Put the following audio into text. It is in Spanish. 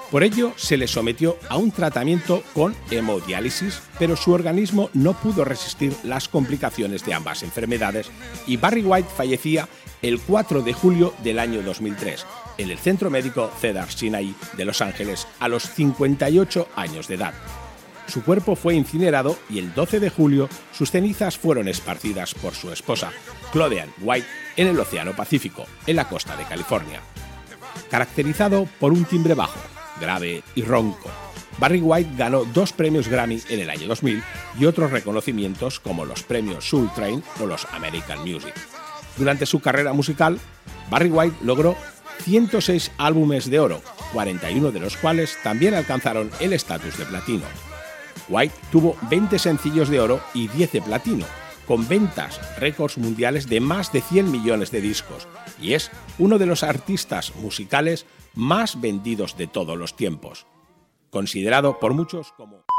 Por ello, se le sometió a un tratamiento con hemodiálisis, pero su organismo no pudo resistir las complicaciones de ambas enfermedades y Barry White fallecía el 4 de julio del año 2003 en el Centro Médico Cedars-Sinai de Los Ángeles a los 58 años de edad. Su cuerpo fue incinerado y el 12 de julio sus cenizas fueron esparcidas por su esposa, Claudia White, en el Océano Pacífico, en la costa de California. Caracterizado por un timbre bajo, grave y ronco, Barry White ganó 2 premios Grammy en el año 2000 y otros reconocimientos como los premios Soul Train o los American Music. Durante su carrera musical, Barry White logró 106 álbumes de oro, 41 de los cuales también alcanzaron el estatus de platino. White tuvo 20 sencillos de oro y 10 de platino, con ventas récords mundiales de más de 100 millones de discos, y es uno de los artistas musicales más vendidos de todos los tiempos. Considerado por muchos como